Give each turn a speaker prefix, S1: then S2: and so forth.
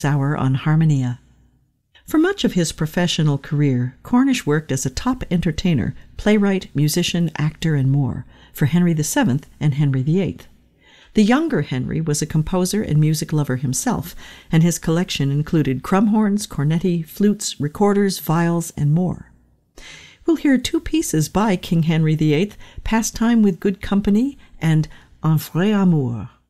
S1: hour on Harmonia. For much of his professional career, Cornish worked as a top entertainer, playwright, musician, actor, and more for Henry VII and Henry VIII. The younger Henry was a composer and music lover himself, and his collection included crumhorns, cornetti, flutes, recorders, viols, and more. We'll hear two pieces by King Henry VIII, Pastime with Good Company and Un Vrai Amour.